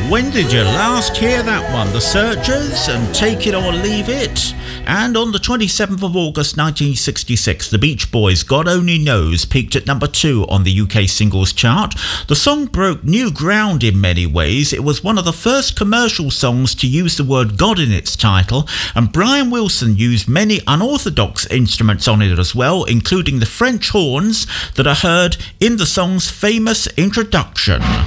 When did you last hear that one? The Searchers and Take It or Leave It. And on the 27th of August 1966, the Beach Boys' God Only Knows peaked at number 2 on the UK singles chart. The song broke new ground in many ways. It was one of the first commercial songs to use the word God in its title, and Brian Wilson used many unorthodox instruments on it as well, including the French horns that are heard in the song's famous introduction.